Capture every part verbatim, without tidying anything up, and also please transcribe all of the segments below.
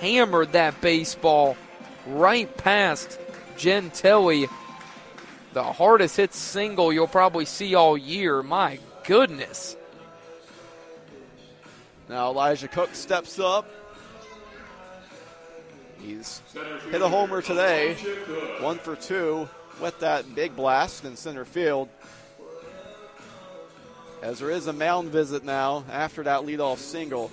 hammered that baseball right past Gentile. The hardest hit single you'll probably see all year. My goodness. Now Elijah Cook steps up. He's hit a homer today, one for two with that big blast in center field. As there is a mound visit now after that leadoff single.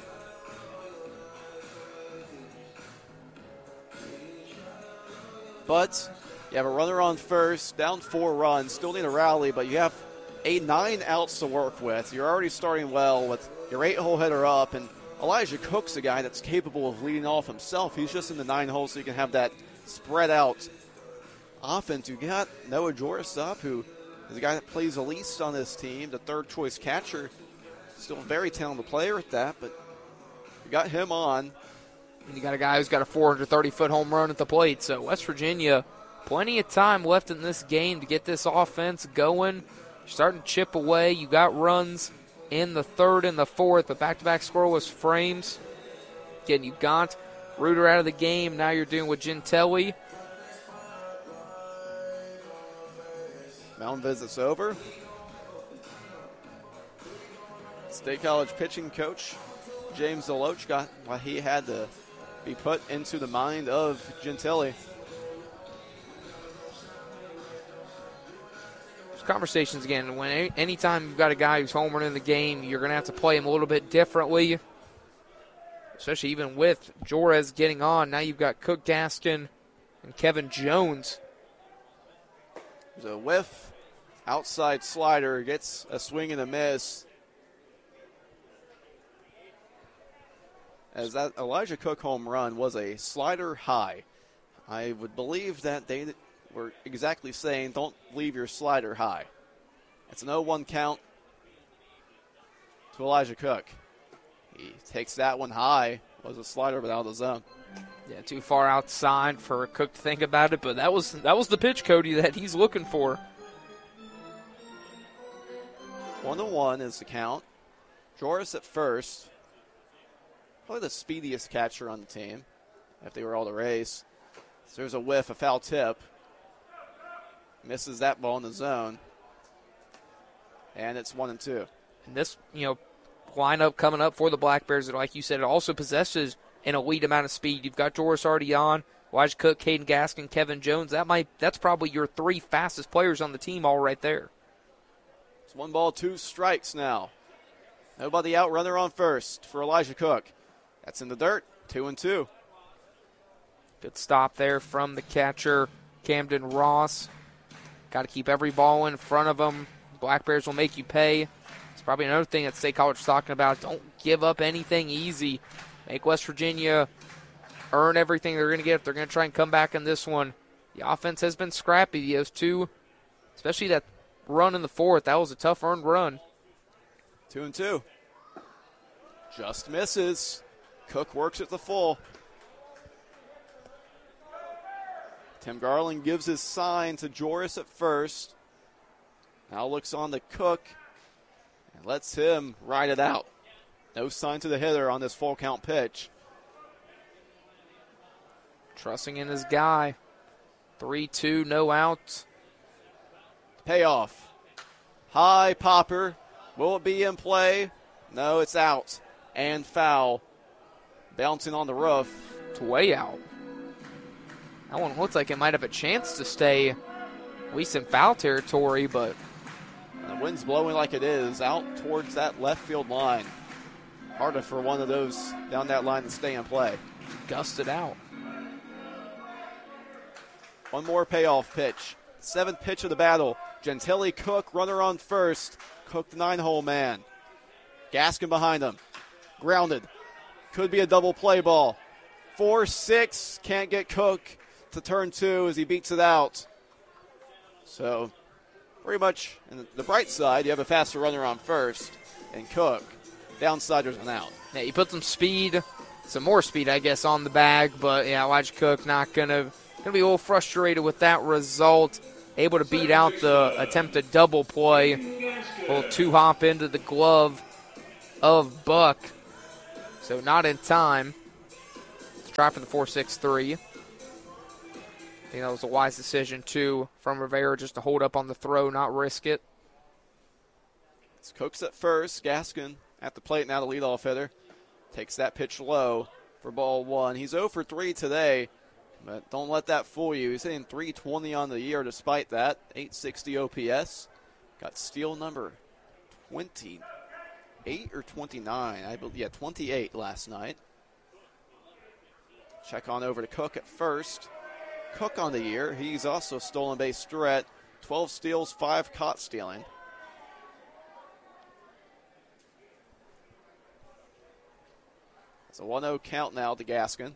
But you have a runner on first, down four runs, still need a rally, but you have a nine outs to work with. You're already starting well with your eight-hole hitter up, and Elijah Cook's a guy that's capable of leading off himself. He's just in the nine hole, so you can have that spread out offense. You got Noah Joris up, who is the guy that plays the least on this team, the third-choice catcher. Still a very talented player at that, but you got him on. And you got a guy who's got a four hundred thirty foot home run at the plate. So West Virginia, plenty of time left in this game to get this offense going. You're starting to chip away. You got runs in the third and the fourth, but back-to-back scoreless frames. Again, you got Reuter out of the game. Now you're doing with Gentile. Mound visit's over. State College pitching coach James Deloach got what he had to be put into the mind of Gentile. There's conversations again. When any, anytime you've got a guy who's homering in the game, you're going to have to play him a little bit differently, especially even with Joris getting on. Now you've got Cook, Gaskin, and Kevin Jones. There's a whiff, outside slider, gets a swing and a miss. As that Elijah Cook home run was a slider high. I would believe that they were exactly saying, don't leave your slider high. It's an oh one count to Elijah Cook. He takes that one high. It was a slider, but out of the zone. Yeah, too far outside for Cook to think about it, but that was that was the pitch, Cody, that he's looking for. One to one is the count. Joris at first. Probably the speediest catcher on the team, if they were all to race. So there's a whiff, a foul tip. Misses that ball in the zone. And it's one and two. And this, you know, lineup coming up for the Black Bears, like you said, it also possesses an elite amount of speed. You've got Joris already on, Elijah Cook, Caden Gaskin, Kevin Jones. That might that's probably your three fastest players on the team all right there. It's one ball, two strikes now. Nobody out, runner on first for Elijah Cook. That's in the dirt, two and two. Good stop there from the catcher, Camden Ross. Got to keep every ball in front of them. Black Bears will make you pay. It's probably another thing that State College is talking about. Don't give up anything easy. Make West Virginia earn everything they're going to get if they're going to try and come back in this one. The offense has been scrappy. Those two, especially that run in the fourth, that was a tough earned run. Two and two. Just misses. Cook works at the full. Tim Garland gives his sign to Joris at first. Now looks on to Cook and lets him ride it out. No sign to the hitter on this full count pitch. Trusting in his guy. three two, no out. Payoff. High popper. Will it be in play? No, it's out. And foul. Bouncing on the roof. It's way out. That one looks like it might have a chance to stay at least in foul territory, but the wind's blowing like it is out towards that left field line. Harder for one of those down that line to stay in play. Gusted out. One more payoff pitch. Seventh pitch of the battle. Gentile Cook, runner on first. Cook, the nine-hole man. Gaskin behind him. Grounded. Could be a double play ball. four six. Can't get Cook to turn two as he beats it out. So, pretty much in the bright side, you have a faster runner on first. And Cook. Downside, there's an out. Yeah, you put some speed, some more speed, I guess, on the bag. But, yeah, Elijah Cook not going to gonna be a little frustrated with that result. Able to beat out the attempted double play. A little two-hop into the glove of Buck. So not in time to try for the four six three. I think that was a wise decision, too, from Rivera just to hold up on the throw, not risk it. It's Cooks at first. Gaskin at the plate now, the leadoff hitter. Takes that pitch low for ball one. He's oh for three today, but don't let that fool you. He's hitting three twenty on the year despite that. eight sixty O P S. Got steal number twenty-eight or twenty-nine. I believe, yeah, twenty-eight last night. Check on over to Cook at first. Cook on the year. He's also stolen base threat. twelve steals, five caught stealing. It's a one oh count now to Gaskin.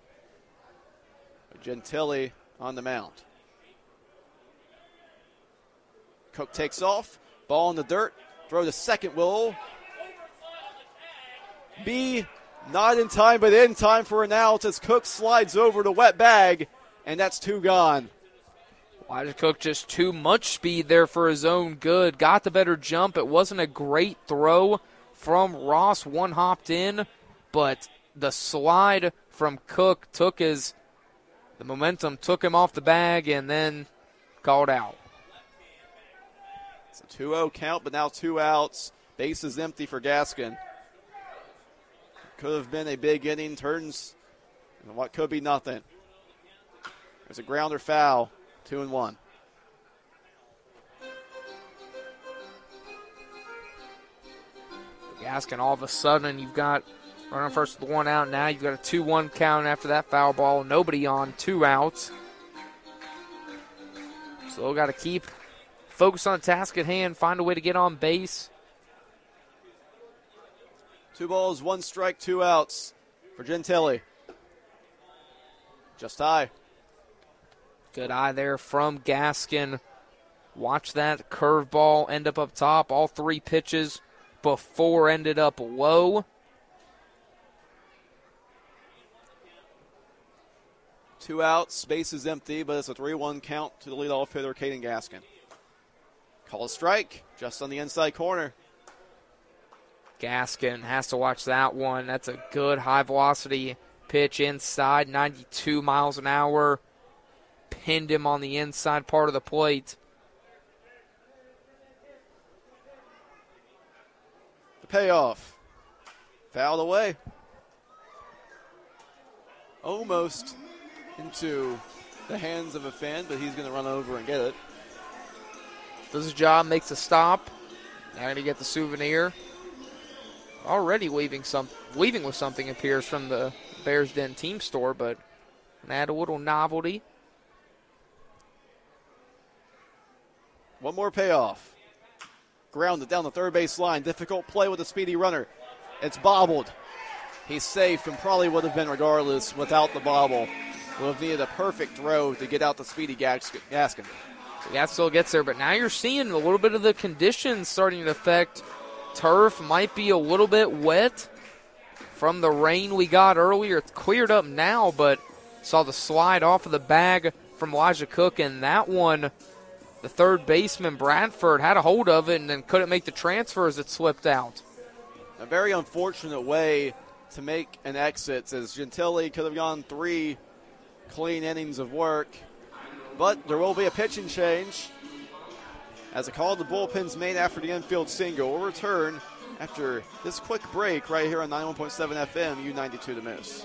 Gentile on the mound. Cook takes off. Ball in the dirt. Throw to second will be not in time, but in time for an out as Cook slides over the wet bag, and that's two gone. Elijah Cook just too much speed there for his own good. Got the better jump. It wasn't a great throw from Ross. One hopped in, but the slide from Cook took his, the momentum took him off the bag and then called out. It's a two oh count, but now two outs. Base is empty for Gaskin. Could have been a big inning, turns into what could be nothing. There's a grounder foul, two and one. Gaskin, all of a sudden, you've got running first with one out. Now you've got a two one count after that foul ball. Nobody on, two outs. Still got to keep focused on the task at hand, find a way to get on base. Two balls, one strike, two outs for Gentile. Just high. Good eye there from Gaskin. Watch that curveball end up up top. All three pitches before ended up low. Two outs, space is empty, but it's a three one count to the leadoff hitter, Caden Gaskin. Call a strike, just on the inside corner. Gaskin has to watch that one. That's a good high-velocity pitch inside, ninety-two miles an hour. Pinned him on the inside part of the plate. The payoff. Fouled away. Almost into the hands of a fan, but he's going to run over and get it. Does his job, makes a stop. Now going to get the souvenir. Already weaving some, weaving with something appears from the Bears Den team store, but add a little novelty. One more payoff. Grounded down the third base line. Difficult play with a speedy runner. It's bobbled. He's safe and probably would have been regardless without the bobble. Would have needed a perfect throw to get out the speedy Gaskin. So Gas still gets there, but now you're seeing a little bit of the conditions starting to affect. Turf might be a little bit wet from the rain we got earlier. It's cleared up now, but saw the slide off of the bag from Elijah Cook, and that one, the third baseman, Bradford, had a hold of it and then couldn't make the transfer as it slipped out. A very unfortunate way to make an exit, as Gentile could have gone three clean innings of work. But there will be a pitching change as a call to bullpen's made after the infield single. We'll return after this quick break right here on ninety-one point seven F M, U ninety-two The Moose.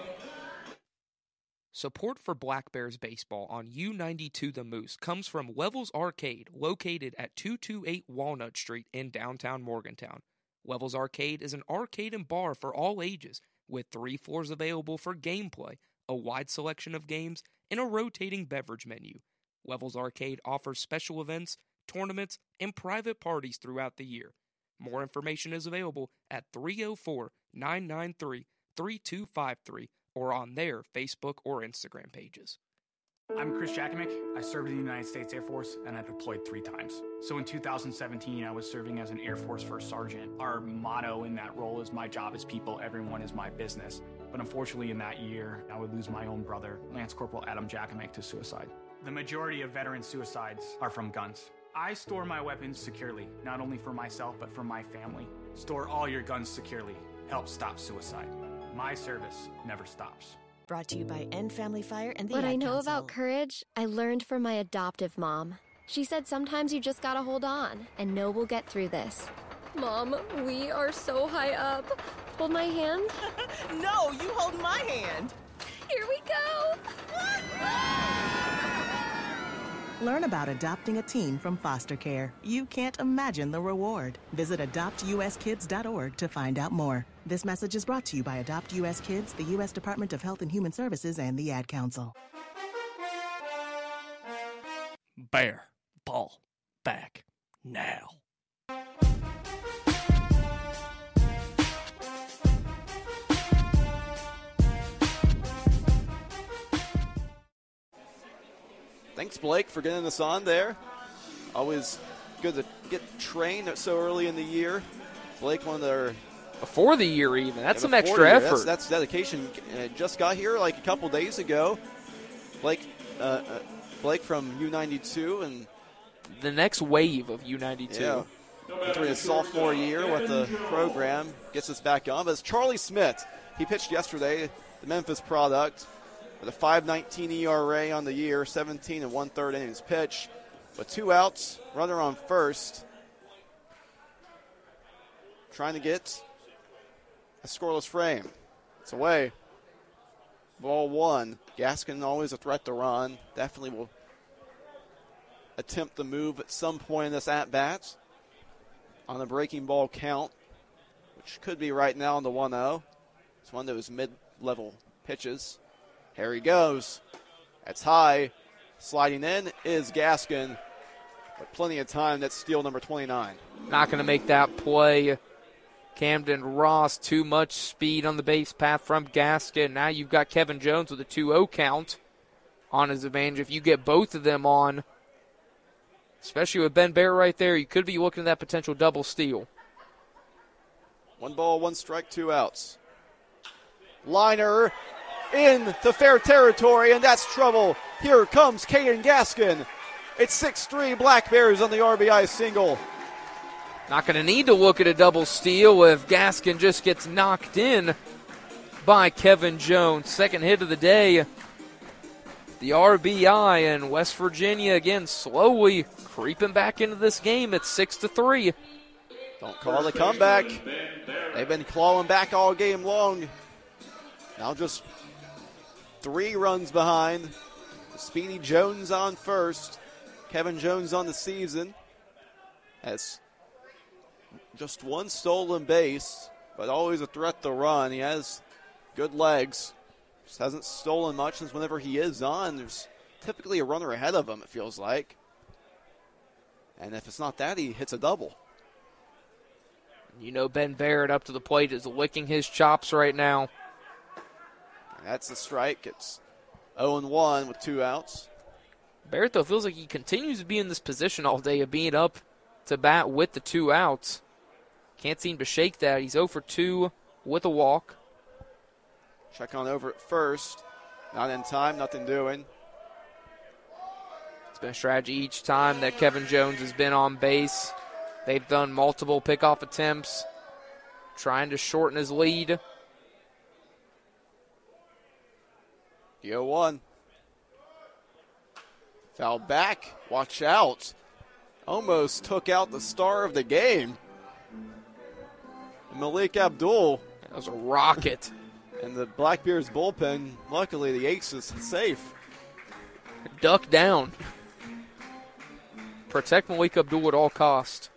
Support for Black Bears baseball on U ninety-two The Moose comes from Levels Arcade, located at two twenty-eight Walnut Street in downtown Morgantown. Levels Arcade is an arcade and bar for all ages, with three floors available for gameplay, a wide selection of games, and a rotating beverage menu. Levels Arcade offers special events, tournaments, and private parties throughout the year. More information is available at three oh four, nine nine three, three two five three or on their Facebook or Instagram pages. I'm Chris Jakovic. I served in the United States Air Force, and I deployed three times. So in two thousand seventeen, I was serving as an Air Force First Sergeant. Our motto in that role is, my job is people, everyone is my business. But unfortunately in that year, I would lose my own brother, Lance Corporal Adam Jakovic, to suicide. The majority of veteran suicides are from guns. I store my weapons securely, not only for myself, but for my family. Store all your guns securely. Help stop suicide. My service never stops. Brought to you by End Family Fire and the What Ad I know Council. about courage, I learned from my adoptive mom. She said sometimes you just gotta hold on and know we'll get through this. Mom, we are so high up. Hold my hand. No, you hold my hand. Here we go. Learn about adopting a teen from foster care. You can't imagine the reward. Visit adopt u s kids dot org to find out more. This message is brought to you by Adopt U S Kids, the U S Department of Health and Human Services, and the Ad Council. Bear ball back now. Thanks, Blake, for getting us on there. Always good to get trained so early in the year. Blake, one of their Before the year even. That's yeah, some before extra the year. effort. That's, that's dedication. Uh, just got here like a couple days ago. Blake, uh, uh, Blake from U ninety-two and the next wave of U ninety-two. Yeah. Entering his sophomore year with the program, gets us back on. But it's Charlie Smith. He pitched yesterday, the Memphis product, with a five nineteen E R A on the year, seventeen and one-third innings pitch. With two outs, runner on first. Trying to get a scoreless frame. It's away. Ball one. Gaskin always a threat to run. Definitely will attempt the move at some point in this at-bat on a breaking ball count, which could be right now on the one oh. It's one of those mid-level pitches. Here he goes. That's high. Sliding in is Gaskin. But plenty of time. That's steal number twenty-nine. Not going to make that play. Camden Ross, too much speed on the base path from Gaskin. Now you've got Kevin Jones with a two oh count on his advantage. If you get both of them on, especially with Ben Bear right there, you could be looking at that potential double steal. One ball, one strike, two outs. Liner into fair territory, and that's trouble. Here comes Caden Gaskin. It's six three Black Bears on the R B I single. Not going to need to look at a double steal if Gaskin just gets knocked in by Kevin Jones. Second hit of the day. The R B I, and West Virginia again slowly creeping back into this game. It's six to three. Don't call the comeback. They've been clawing back all game long. Now just three runs behind. Speedy Jones on first. Kevin Jones on the season. Has just one stolen base, but always a threat to run. He has good legs. Just hasn't stolen much since whenever he is on. There's typically a runner ahead of him, it feels like. And if it's not that, he hits a double. You know Ben Barrett up to the plate is licking his chops right now. That's the strike. It's oh and one with two outs. Barrett, though, feels like he continues to be in this position all day of being up to bat with the two outs. Can't seem to shake that. He's oh for two with a walk. Check on over at first. Not in time, nothing doing. It's been a strategy each time that Kevin Jones has been on base. They've done multiple pickoff attempts, trying to shorten his lead. The oh one. Foul back. Watch out. Almost took out the star of the game. Malik Abdul. That was a rocket. And the Black Bears bullpen, luckily the ace is safe. Duck down. Protect Malik Abdul at all costs.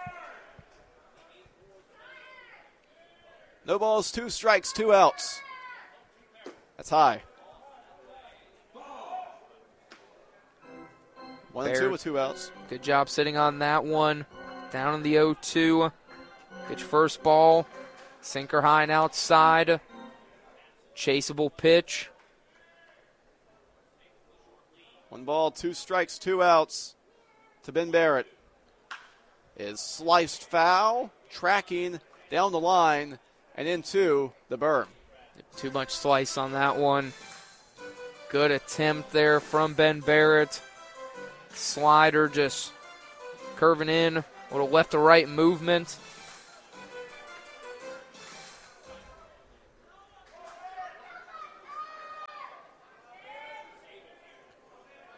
No balls, two strikes, two outs. That's high. One and Bear. two with two outs. Good job sitting on that one. Down in the oh two. Get your first ball. Sinker high and outside. Chaseable pitch. One ball, two strikes, two outs to Ben Barrett. Is sliced foul, tracking down the line and into the berm. Too much slice on that one. Good attempt there from Ben Barrett. Slider just curving in. A little left to right movement.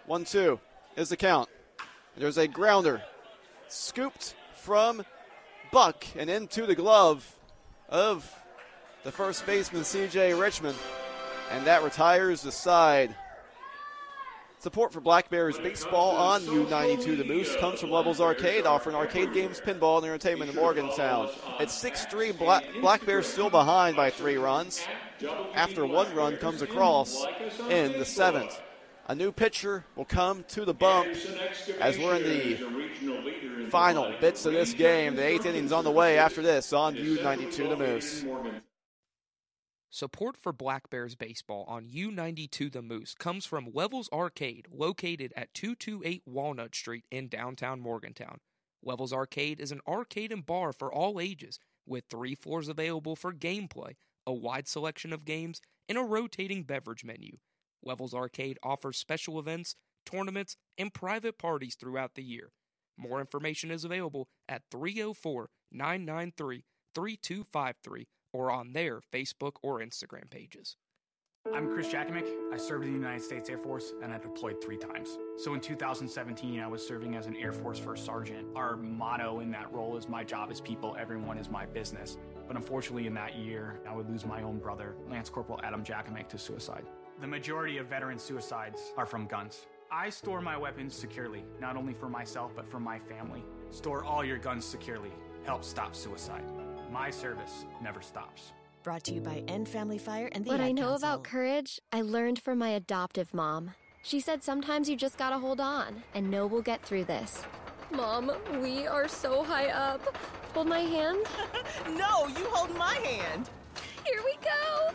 one two is the count. There's a grounder scooped from Buck and into the glove of the first baseman, C J Richmond, and that retires the side. Support for Black Bears baseball on U ninety-two The Moose comes from Levels Arcade, offering arcade games, pinball, and entertainment in Morgantown. It's six three, Black, Black Bears still behind by three runs. After one run comes across in the seventh. A new pitcher will come to the bump as we're in the final bits of this game. The eighth inning's on the way after this on U ninety-two The Moose. Support for Black Bears baseball on U ninety-two The Moose comes from Levels Arcade, located at two twenty-eight Walnut Street in downtown Morgantown. Levels Arcade is an arcade and bar for all ages, with three floors available for gameplay, a wide selection of games, and a rotating beverage menu. Levels Arcade offers special events, tournaments, and private parties throughout the year. More information is available at three oh four, nine nine three, three two five three or on their Facebook or Instagram pages. I'm Chris Jakimick. I served in the United States Air Force, and I deployed three times. So in two thousand seventeen, I was serving as an Air Force First Sergeant. Our motto in that role is, my job is people, everyone is my business. But unfortunately in that year, I would lose my own brother, Lance Corporal Adam Jakimick, to suicide. The majority of veteran suicides are from guns. I store my weapons securely, not only for myself, but for my family. Store all your guns securely. Help stop suicide. My service never stops. Brought to you by End Family Fire and the What Ad I know Council. about courage, I learned from my adoptive mom. She said sometimes you just gotta hold on and know we'll get through this. Mom, we are so high up. Hold my hand. No, you hold my hand. Here we go.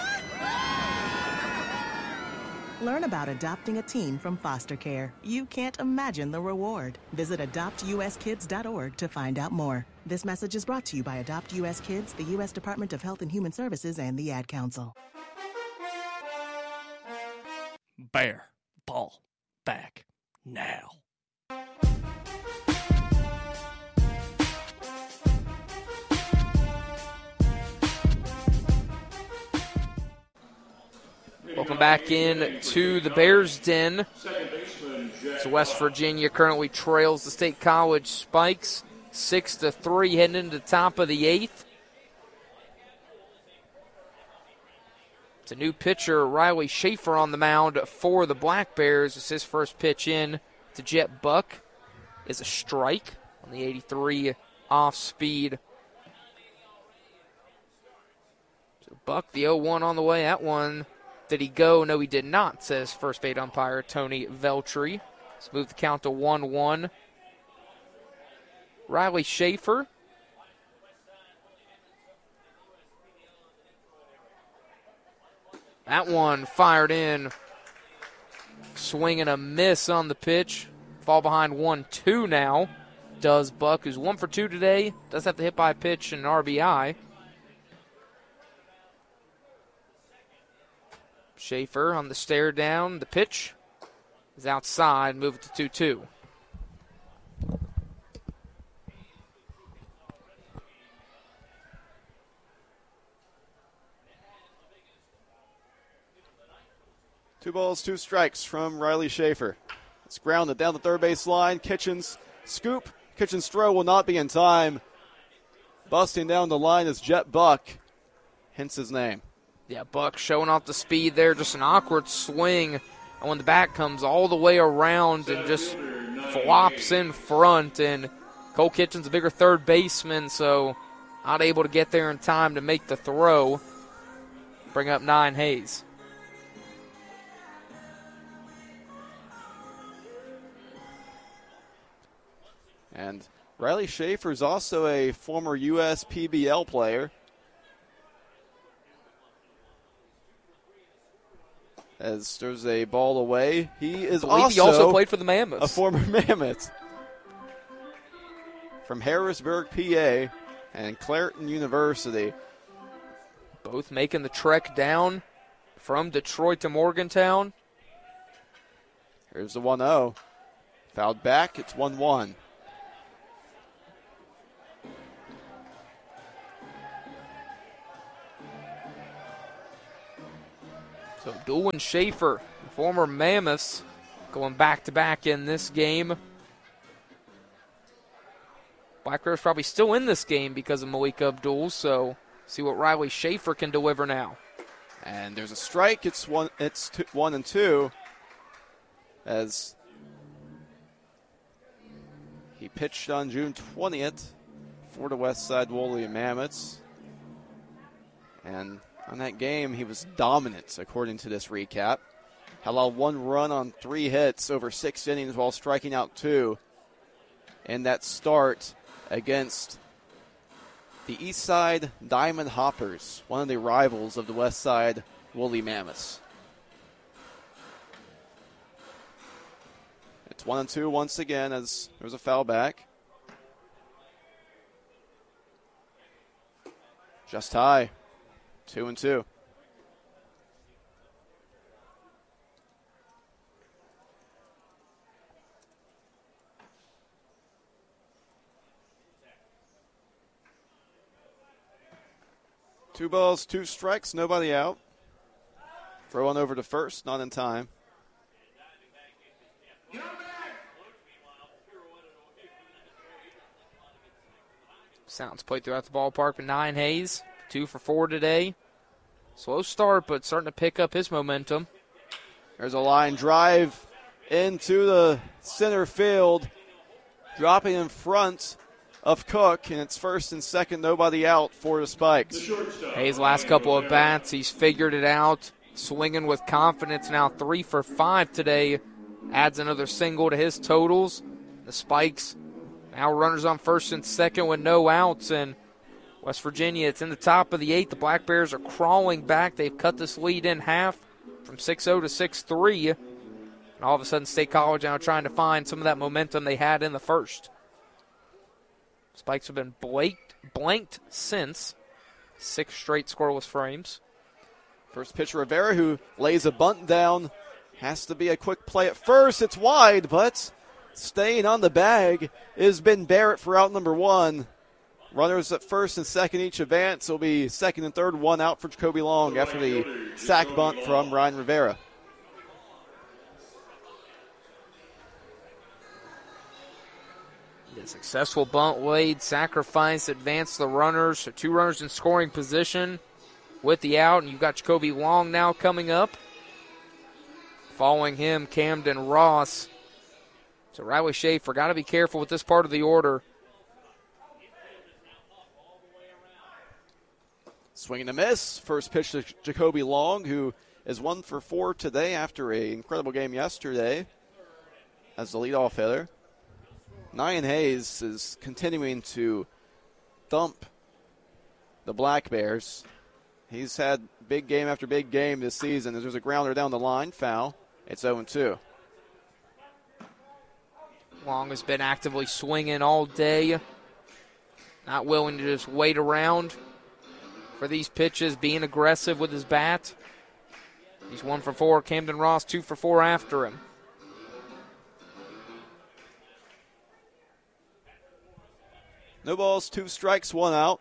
Learn about adopting a teen from foster care. You can't imagine the reward. Visit adopt U S kids dot org to find out more. This message is brought to you by Adopt U S Kids, the U S Department of Health and Human Services, and the Ad Council. Bear ball back now. Welcome back in to the Bears Den. So West Virginia currently trails the State College Spikes six to three, heading into the top of the eighth. It's a new pitcher, Riley Schaefer, on the mound for the Black Bears. It's his first pitch in to Jet Buck. Is a strike on the eighty-three off speed. So Buck, the oh one on the way. That one, did he go? No, he did not, says first base umpire Tony Veltri. Let's move the count to one one. Riley Schaefer. That one fired in. Swing and a miss on the pitch. Fall behind one two now. Does Buck, who's one for two today. Does have to hit by a pitch and an R B I. Schaefer on the stare down. The pitch is outside. Move it to two two. Two balls, two strikes from Riley Schaefer. It's grounded down the third base line. Kitchens scoop. Kitchens throw will not be in time. Busting down the line is Jet Buck. Hence his name. Yeah, Buck showing off the speed there. Just an awkward swing. And when the bat comes all the way around and just flops in front. And Cole Kitchens a bigger third baseman, so not able to get there in time to make the throw. Bring up nine Hayes. And Riley Schaefer is also a former U S P B L player. As there's a ball away, he is I believe also, he also played for the Mammoths. A former Mammoth. From Harrisburg, P A, and Clareton University. Both making the trek down from Detroit to Morgantown. Here's the one oh. Fouled back, it's one one. So Doolin Schaefer, the former Mammoths, going back-to-back in this game. Black Bears probably still in this game because of Malik Abdul, so see what Riley Schaefer can deliver now. And there's a strike. It's one. It's two, one and two. As he pitched on June twentieth for the Westside Woolly Mammoths, and on that game he was dominant, according to this recap. Had allowed one run on three hits over six innings while striking out two. In that start against the Eastside Diamond Hoppers, one of the rivals of the Westside Woolly Mammoths. It's one and two once again as there's a foul back. Just high, two and two. Two balls, two strikes, nobody out. Throw on over to first, not in time. Sounds played throughout the ballpark with Nyan Hayes, two for four today. Slow start, but starting to pick up his momentum. There's a line drive into the center field, dropping in front of Cook, and it's first and second, nobody out for the Spikes. Hayes' last couple of bats, he's figured it out, swinging with confidence, now three for five today, adds another single to his totals. The Spikes now runners on first and second with no outs, and West Virginia, it's in the top of the eighth. The Black Bears are crawling back. They've cut this lead in half from six oh to six three, and all of a sudden State College now trying to find some of that momentum they had in the first. Spikes have been blanked, blanked since. Six straight scoreless frames. First pitch, Rivera, who lays a bunt down. Has to be a quick play at first. It's wide, but staying on the bag is Ben Barrett for out number one. Runners at first and second each advance. Will be second and third, one out for Jacoby Long after the sack bunt from Ryan Rivera. The successful bunt laid, sacrifice, advanced the runners. So two runners in scoring position with the out, and you've got Jacoby Long now coming up. Following him, Camden Ross. So Riley Schaefer, got to be careful with this part of the order. Swinging a miss. First pitch to Jacoby Long, who is one for four today after an incredible game yesterday as the leadoff hitter. Nyan Hayes is continuing to thump the Black Bears. He's had big game after big game this season. There's a grounder down the line, foul. It's oh and two. Long has been actively swinging all day. Not willing to just wait around for these pitches, being aggressive with his bat. He's one for four. Camden Ross, two for four after him. No balls, two strikes, one out.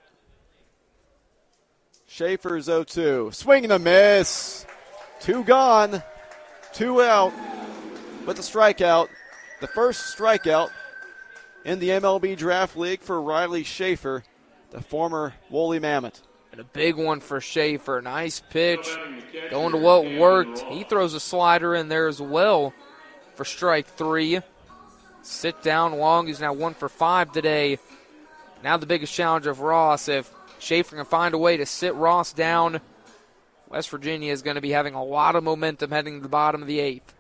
Schaefer's oh two. Swing and a miss. Two gone, two out with the strikeout. The first strikeout in the M L B Draft League for Riley Schaefer, the former Woolly Mammoth. And a big one for Schaefer. Nice pitch. Going to what worked. He throws a slider in there as well for strike three. Sit down Long, who's now one for five today. Now the biggest challenge of Ross. If Schaefer can find a way to sit Ross down, West Virginia is going to be having a lot of momentum heading to the bottom of the eighth.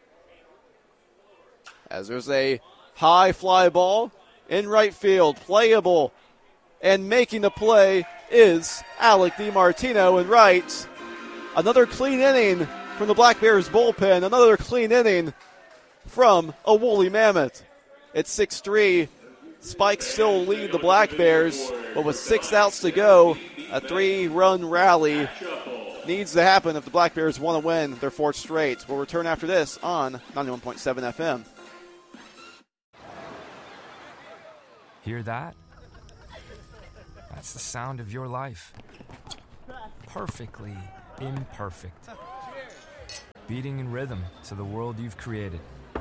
As there's a high fly ball in right field, playable, and making the play is Alec DiMartino in right. Another clean inning from the Black Bears bullpen. Another clean inning from a Woolly Mammoth. It's six three. Spikes still lead the Black Bears, but with six outs to go, a three-run rally needs to happen if the Black Bears want to win their fourth straight. We'll return after this on ninety-one point seven F M. Hear that? That's the sound of your life. Perfectly imperfect. Beating in rhythm to the world you've created.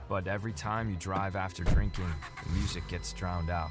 But every time you drive after drinking, the music gets drowned out.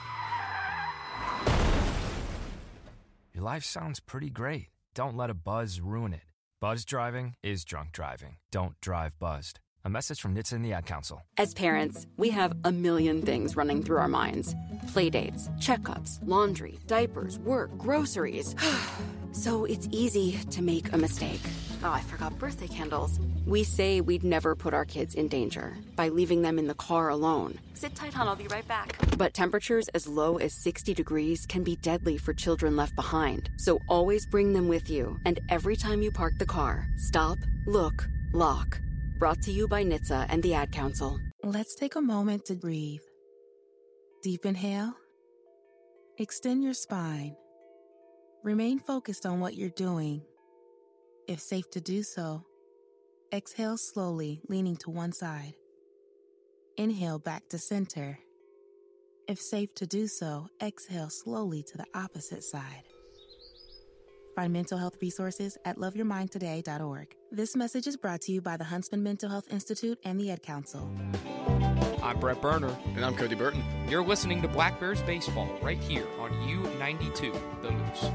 Your life sounds pretty great. Don't let a buzz ruin it. Buzz driving is drunk driving. Don't drive buzzed. A message from N H T S A and the Ad Council. As parents, we have a million things running through our minds. Playdates, checkups, laundry, diapers, work, groceries. So it's easy to make a mistake. Oh, I forgot birthday candles. We say we'd never put our kids in danger by leaving them in the car alone. Sit tight, hon. I'll be right back. But temperatures as low as sixty degrees can be deadly for children left behind. So always bring them with you. And every time you park the car, stop, look, lock. Brought to you by N H T S A and the Ad Council. Let's take a moment to breathe. Deep inhale. Extend your spine. Remain focused on what you're doing. If safe to do so, exhale slowly, leaning to one side. Inhale back to center. If safe to do so, exhale slowly to the opposite side. Find mental health resources at love your mind today dot org. This message is brought to you by the Huntsman Mental Health Institute and the Ad Council. I'm Brett Berner. And I'm Cody Burton. You're listening to Black Bears Baseball right here on U ninety-two, The Moose.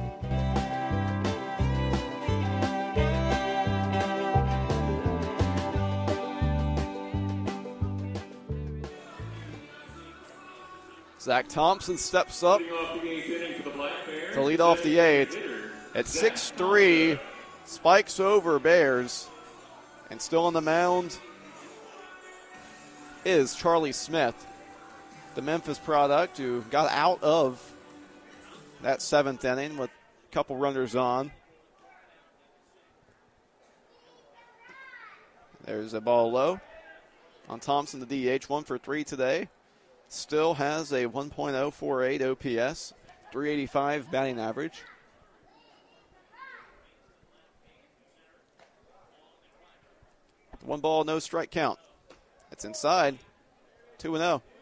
Zach Thompson steps up to lead off the eighth. At six three, spikes over Bears. And still on the mound is Charlie Smith, the Memphis product who got out of that seventh inning with a couple runners on. There's a ball low on Thompson, the D H, one for three today. Still has a one point oh four eight O P S, three eighty-five batting average. One ball, no strike count. It's inside, two and oh.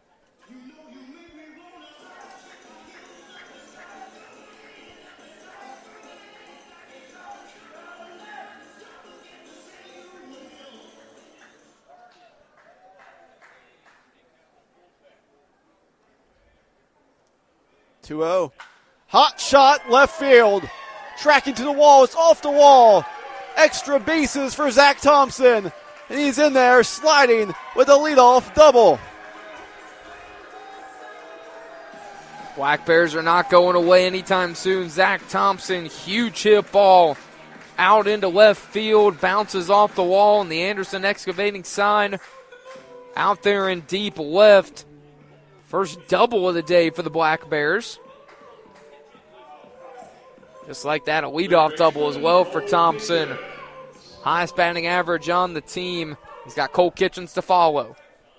two oh. Hot shot, left field. Tracking to the wall. It's off the wall. Extra bases for Zach Thompson. And he's in there sliding with a leadoff double. Black Bears are not going away anytime soon. Zach Thompson, huge hit ball out into left field. Bounces off the wall, and the Anderson Excavating sign out there in deep left. First double of the day for the Black Bears. Just like that, a leadoff double as well for Thompson. Highest batting average on the team. He's got Cole Kitchens to follow.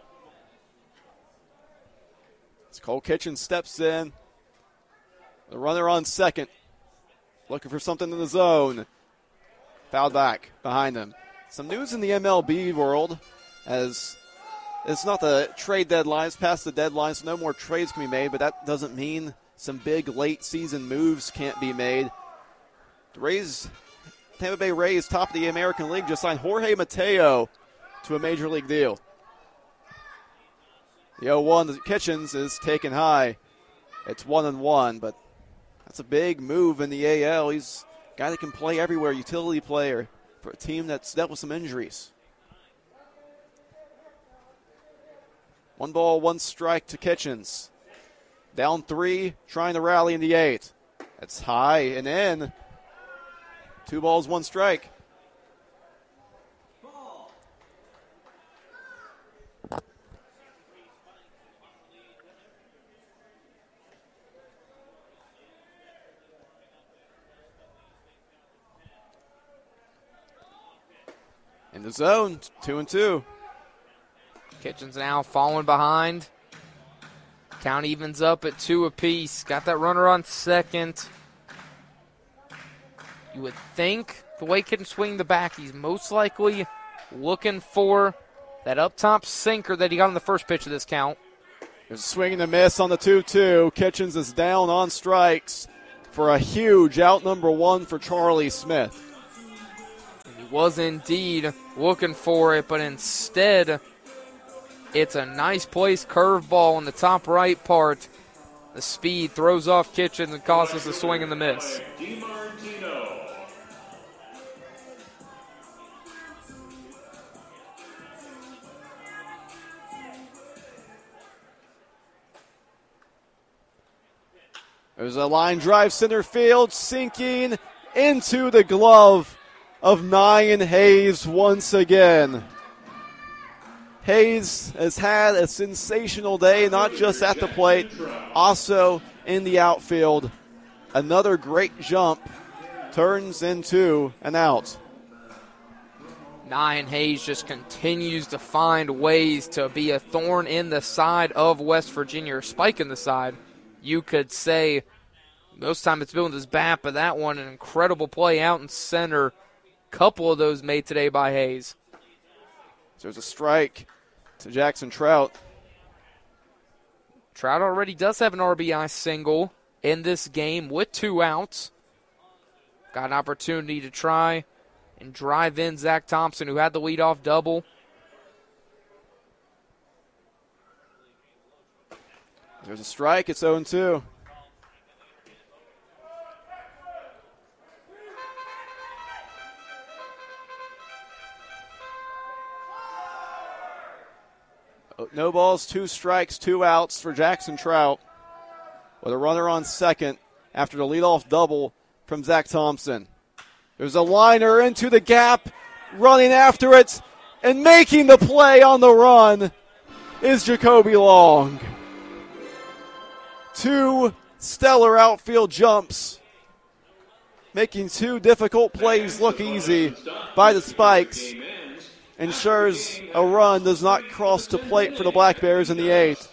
As Cole Kitchens steps in. The runner on second. Looking for something in the zone. Fouled back behind him. Some news in the M L B world as it's not the trade deadline. It's past the deadline, so no more trades can be made, but that doesn't mean some big late season moves can't be made. The Rays, Tampa Bay Rays, top of the American League, just signed Jorge Mateo to a major league deal. The oh one, the Kitchens, is taken high. It's one and one, but that's a big move in the A L. He's a guy that can play everywhere, utility player for a team that's dealt with some injuries. One ball, one strike to Kitchens. Down three, trying to rally in the eighth. It's high and in. Two balls, one strike. In the zone, two and two. Kitchens now falling behind. Count evens up at two apiece. Got that runner on second. You would think the way Kitchens swing the back, he's most likely looking for that up top sinker that he got on the first pitch of this count. There's a swing and a miss on the two two. Kitchens is down on strikes for a huge out number one for Charlie Smith. And he was indeed looking for it, but instead It's a nice place curveball in the top right part. The speed throws off Kitchens and causes a swing and the miss. There's a line drive center field, sinking into the glove of Nyan Hayes once again. Hayes has had a sensational day, not just at the plate, also in the outfield. Another great jump turns into an out. Nyan Hayes just continues to find ways to be a thorn in the side of West Virginia, or spike in the side. You could say most time it's been with his bat, but that one, an incredible play out in center. Couple of those made today by Hayes. There's a strike to Jackson Trout. Trout already does have an R B I single in this game with two outs. Got an opportunity to try and drive in Zach Thompson, who had the leadoff double. There's a strike. It's oh two. No balls, two strikes, two outs for Jackson Trout, with a runner on second after the leadoff double from Zach Thompson. There's a liner into the gap, running after it, and making the play on the run is Jacoby Long. Two stellar outfield jumps, making two difficult plays look easy by the Spikes. Ensures a run does not cross the plate for the Black Bears in the eighth.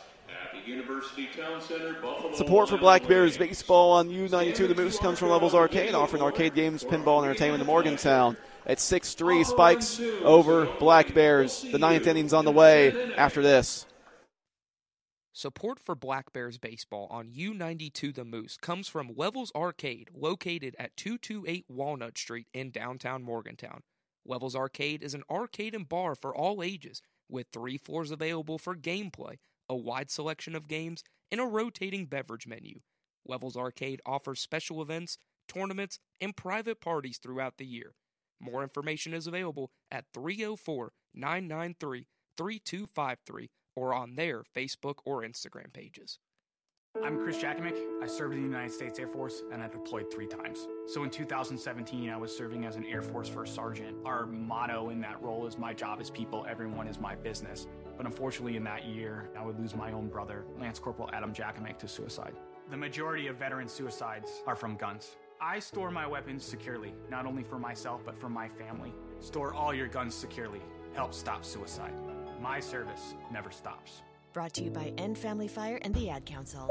Support for Black Bears baseball on U ninety-two The Moose comes from Levels Arcade, offering arcade games, pinball, and entertainment in Morgantown. At six three, Spikes over Black Bears. The ninth inning's on the way after this. Support for Black Bears baseball on U ninety-two The Moose comes from Levels Arcade, located at two twenty-eight Walnut Street in downtown Morgantown. Levels Arcade is an arcade and bar for all ages, with three floors available for gameplay, a wide selection of games, and a rotating beverage menu. Levels Arcade offers special events, tournaments, and private parties throughout the year. More information is available at three oh four, nine nine three, three two five three or on their Facebook or Instagram pages. I'm Chris Jakimick. I served in the United States Air Force, and I deployed three times. So in two thousand seventeen, I was serving as an Air Force First Sergeant. Our motto in that role is "My job is people, everyone is my business." But unfortunately, in that year, I would lose my own brother, Lance Corporal Adam Jakimick, to suicide. The majority of veteran suicides are from guns. I store my weapons securely, not only for myself, but for my family. Store all your guns securely. Help stop suicide. My service never stops. Brought to you by End Family Fire and the Ad Council.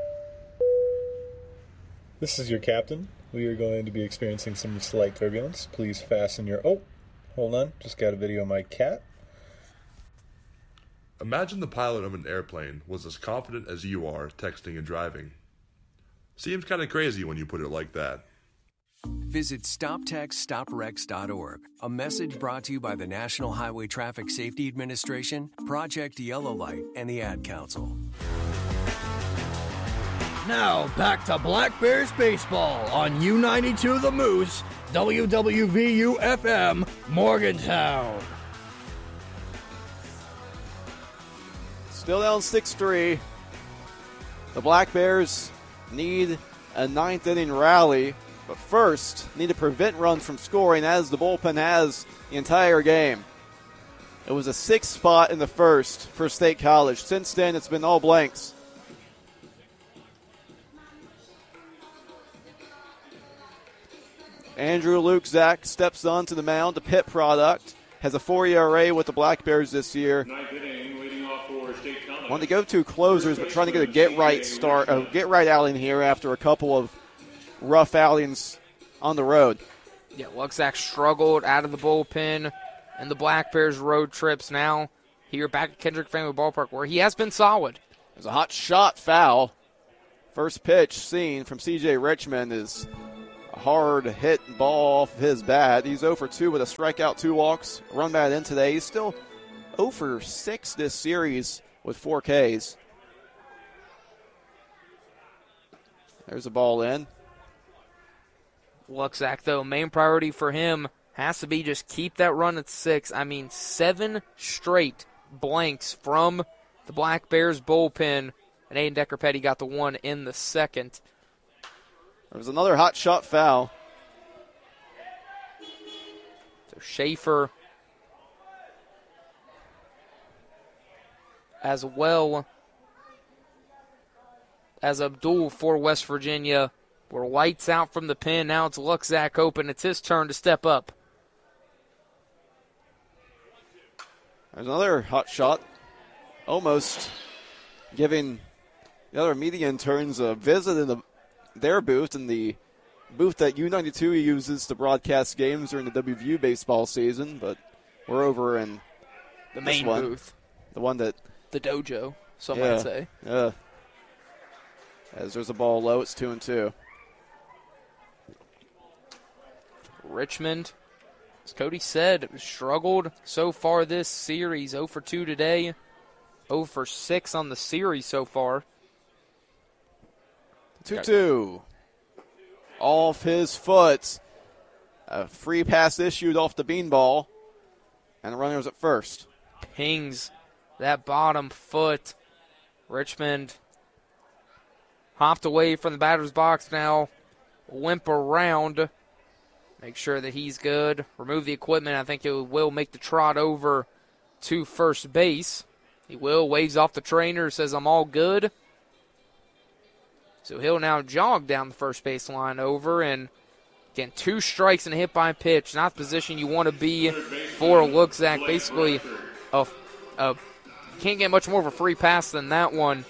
This is your captain. We are going to be experiencing some slight turbulence. Please fasten your... Oh, hold on. Just got a video of my cat. Imagine the pilot of an airplane was as confident as you are texting and driving. Seems kind of crazy when you put it like that. Visit stop text stop wrecks dot org. A message brought to you by the National Highway Traffic Safety Administration, Project Yellow Light, and the Ad Council. Now back to Black Bears baseball on U ninety-two The Moose, W W V U F M, Morgantown. Still down six three. The Black Bears need a ninth inning rally, but first need to prevent runs from scoring, as the bullpen has the entire game. It was a sixth spot in the first for State College. Since then, it's been all blanks. Andrew Luke Zach steps onto the mound, the Pitt product. Has a four E R A with the Black Bears this year. Wanted to go to closers, but trying to get a get-right start, a get-right outing here after a couple of rough outings on the road. Yeah, Luxack struggled out of the bullpen and the Black Bears road trips. Now here back at Kendrick Family Ballpark, where he has been solid. There's a hot shot foul. First pitch seen from C J Richmond is a hard hit ball off his bat. He's oh for two with a strikeout, two walks, run bat in today. He's still oh for six this series with four Ks. There's a ball in. Luxack, though, main priority for him has to be just keep that run at six. I mean, seven straight blanks from the Black Bears bullpen, and Aiden Decker-Petty got the one in the second. There was another hot shot foul. So Schaefer as well as Abdul for West Virginia. We're lights out from the pen. Now it's Luxack open. It's his turn to step up. There's another hot shot. Almost giving the other media interns a visit in the, their booth, in the booth that U ninety-two uses to broadcast games during the W V U baseball season. But we're over in the main one, booth. The one that... The dojo, some yeah, might say. Yeah. As there's a ball low, it's two and two. Richmond, as Cody said, struggled so far this series. oh for two today, oh for six on the series so far. two two. Off his foot. A free pass issued off the beanball. And the runner's at first. Pings that bottom foot. Richmond hopped away from the batter's box now. Limp around. Make sure that he's good. Remove the equipment. I think it will make the trot over to first base. He will. Waves off the trainer. Says, I'm all good. So he'll now jog down the first base line over. And again, two strikes and a hit by pitch. Not the position you want to be for Luxack. Basically, a, a, can't get much more of a free pass than that one.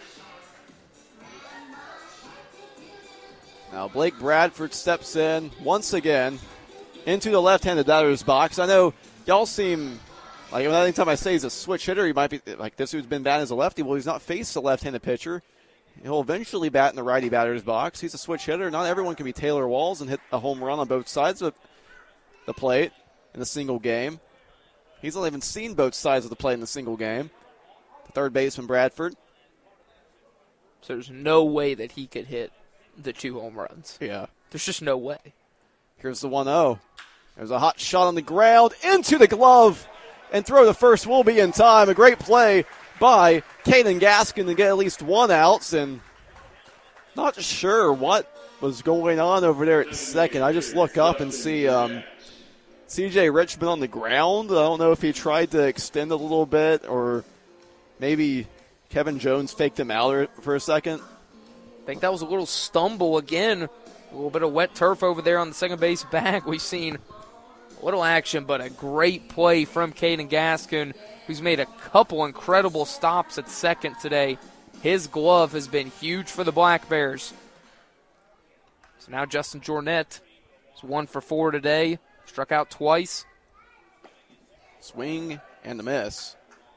Now Blake Bradford steps in once again into the left-handed batter's box. I know y'all seem like anytime I say he's a switch hitter, he might be like this dude's been batting as a lefty. Well, he's not faced a left-handed pitcher. He'll eventually bat in the righty batter's box. He's a switch hitter. Not everyone can be Taylor Walls and hit a home run on both sides of the plate in a single game. He's only even seen both sides of the plate in a single game. The third baseman, Bradford. So there's no way that he could hit the two home runs. Yeah. There's just no way. Here's the one oh. There's a hot shot on the ground into the glove, and throw to first will be in time. A great play by Caden Gaskin to get at least one out, and not sure what was going on over there at second. I just look up and see um, C J Richmond on the ground. I don't know if he tried to extend a little bit, or maybe Kevin Jones faked him out for a second. I think that was a little stumble again. A little bit of wet turf over there on the second base bag. We've seen a little action, but a great play from Caden Gaskin, who's made a couple incredible stops at second today. His glove has been huge for the Black Bears. So now Justin Jornet is one for four today. Struck out twice. Swing and a miss.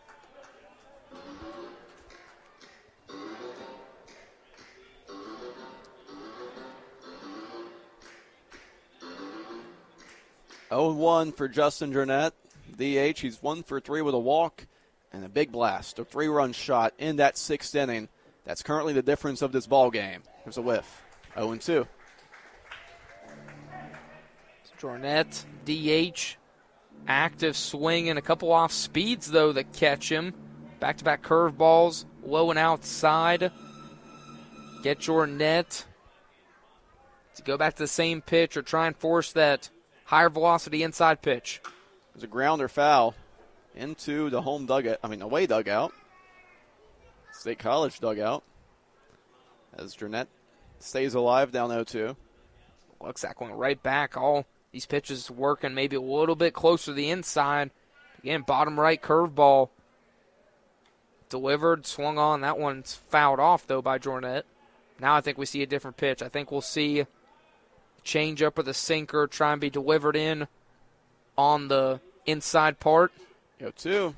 oh one for Justin Jornet. D H, he's one for three with a walk and a big blast. A three-run shot in that sixth inning. That's currently the difference of this ball game. There's a whiff. oh and two. Jornet, D H, active swing and a couple off speeds, though, that catch him. Back-to-back curveballs, low and outside. Get Jornet to go back to the same pitch or try and force that higher velocity inside pitch. There's a grounder foul into the home dugout, I mean away dugout. State College dugout. As Jornet stays alive down oh two. Looks like going right back. All these pitches working maybe a little bit closer to the inside. Again, bottom right curveball. Delivered, swung on. That one's fouled off, though, by Jornet. Now I think we see a different pitch. I think we'll see change up with a sinker, try and be delivered in on the inside part. oh two.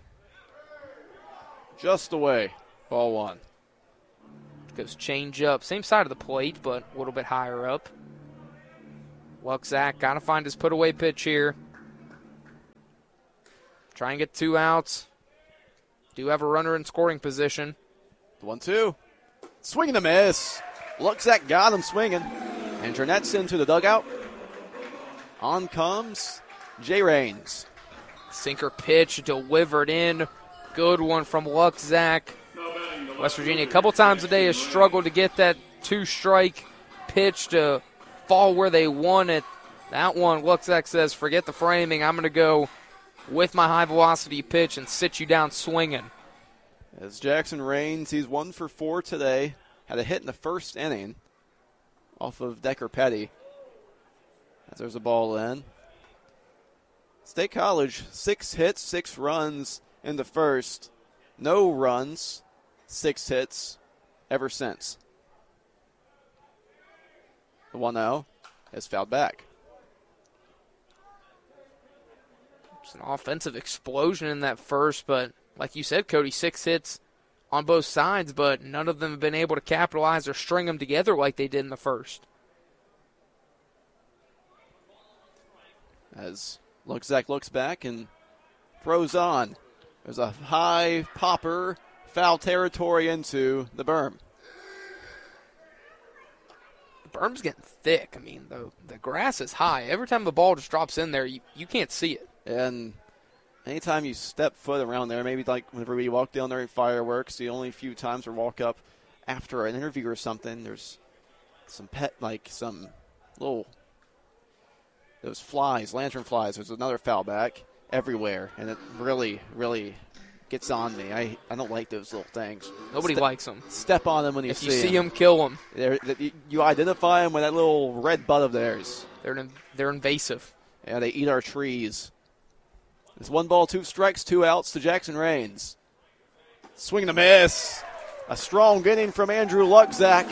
Just away. Ball one. Goes change up. Same side of the plate, but a little bit higher up. Luxack got to find his put-away pitch here. Try and get two outs. do have a runner in scoring position. One two. Swing and a miss. Luxack got him swinging. And Jeanette's into the dugout. On comes Jay Rains. Sinker pitch delivered in. Good one from Luxack. West Virginia a couple times a day has struggled to get that two-strike pitch to fall where they want it. That one, Luxack says, forget the framing. I'm going to go with my high-velocity pitch and sit you down swinging. As Jackson Rains, he's one for four today. Had a hit in the first inning off of Decker Petty. As there's a ball in. State College, six hits, six runs in the first. No runs, six hits ever since. The one oh is fouled back. It's an offensive explosion in that first, but like you said, Cody, six hits on both sides, but none of them have been able to capitalize or string them together like they did in the first. As Luxack looks back and throws on. There's a high popper, foul territory into the berm. The berm's getting thick. I mean, the, the grass is high. Every time the ball just drops in there, you, you can't see it. And anytime you step foot around there, maybe like whenever we walk down there in fireworks, the only few times we walk up after an interview or something, there's some pet, like some little, those flies, lantern flies. There's another foul back everywhere, and it really, really gets on me. I, I don't like those little things. Nobody Ste- likes them. Step on them when you if see them. If them. you see them, kill them. They're, they, you identify them with that little red butt of theirs. They're, they're invasive. Yeah, they eat our trees. It's one ball, two strikes, two outs to Jackson Rains. Swing and a miss. A strong inning from Andrew Luxack.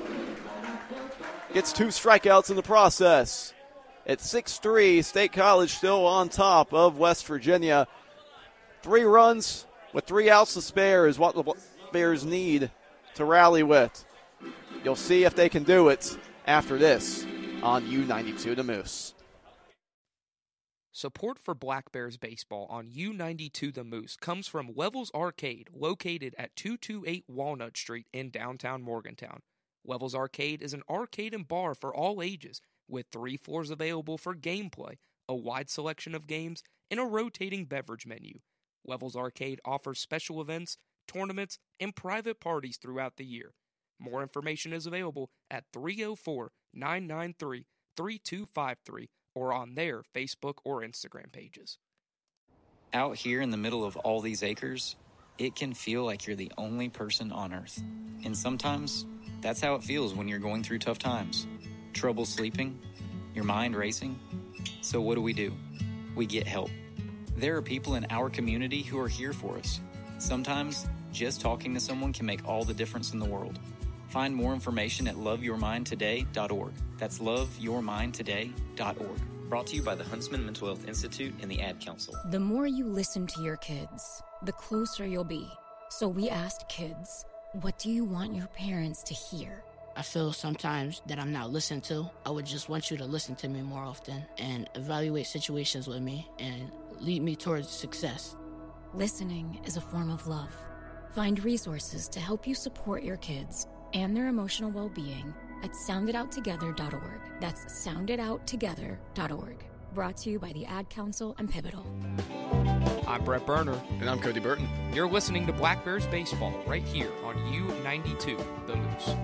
Gets two strikeouts in the process. At six three, State College still on top of West Virginia. Three runs with three outs to spare is what the Bears need to rally with. You'll see if they can do it after this on U ninety-two The Moose. Support for Black Bears baseball on U ninety-two The Moose comes from Levels Arcade, located at two twenty-eight Walnut Street in downtown Morgantown. Levels Arcade is an arcade and bar for all ages, with three floors available for gameplay, a wide selection of games, and a rotating beverage menu. Levels Arcade offers special events, tournaments, and private parties throughout the year. More information is available at three oh four, nine nine three, three two five three or on their Facebook or Instagram pages. Out here in the middle of all these acres, it can feel like you're the only person on Earth. And sometimes, that's how it feels when you're going through tough times. Trouble sleeping, your mind racing. So what do we do? We get help. There are people in our community who are here for us. Sometimes, just talking to someone can make all the difference in the world. Find more information at love your mind today dot org. That's love your mind today dot org. Brought to you by the Huntsman Mental Health Institute and the Ad Council. The more you listen to your kids, the closer you'll be. So we asked kids, what do you want your parents to hear? I feel sometimes that I'm not listened to. I would just want you to listen to me more often and evaluate situations with me and lead me towards success. Listening is a form of love. Find resources to help you support your kids and their emotional well-being at sound it out together dot org. That's sound it out together dot org. Brought to you by the Ad Council and Pivotal. I'm Brett Berner. And I'm Cody Burton. You're listening to Black Bears Baseball right here on U ninety-two The Moose.